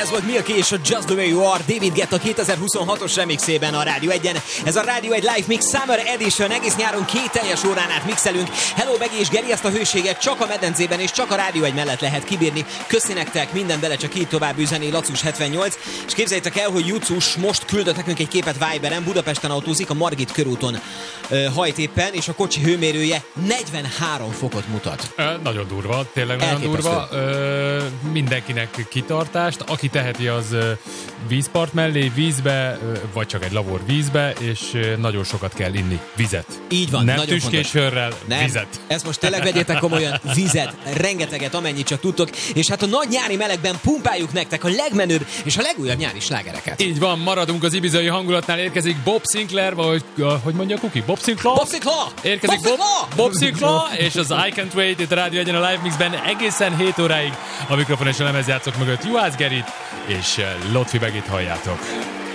ez volt Milky és a Just the Way You Are, David Guetta 2026-os remixében a Rádió 1-en. Ez a Rádió 1 Live Mix Summer Edition, egész nyáron 2 teljes órán át mixelünk. Hello, Begi és Geri, ezt a hőséget csak a medencében és csak a Rádió 1 mellett lehet kibírni. Köszi nektek, minden bele csak így tovább üzeni, Lacus78. És képzeljétek el, hogy Jucus most küldött nekünk egy képet Viberen, Budapesten autózik, a Margit körúton hajt éppen, és a kocsi hőmérője 43 fokot mutat. Nagyon durva, tényleg nagyon durva. Mindenkinek kitartást, aki teheti, az vízpart mellé, vízbe, vagy csak egy lavor vízbe, és nagyon sokat kell inni vizet. Így van, nem nagyon tüskés sörrel, vizet. Ezt most tényleg vegyétek komolyan, vizet, rengeteget, amennyit csak tudtok, és hát a nagy nyári melegben pumpáljuk nektek a legmenőbb és a legújabb nyári slágereket. Így van, maradunk az ibizai hangulatnál, érkezik Bob Sinclair, vagy hogy mondja Kuki? Bob Sinclair? Bob Sinclair! Érkezik Bob Sinclair, és az I Can't Wait itt a Rádió 1-en a Live Mixben egészen 7 óráig a mikrofon és a lemezjátszók mögött Juhász Gerit és Lotfi Begit halljátok.